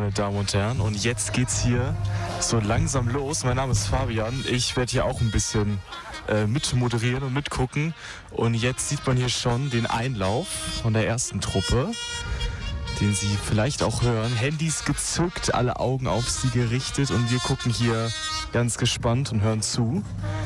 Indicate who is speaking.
Speaker 1: meine Damen und Herren. Und jetzt geht's hier so langsam los. Mein Name ist Fabian. Ich werde hier auch ein bisschen mit moderieren und mitgucken. Und jetzt sieht man hier schon den Einlauf von der ersten Truppe, den Sie vielleicht auch hören. Handys gezückt, alle Augen auf sie gerichtet. Und wir gucken hier ganz gespannt und hören zu.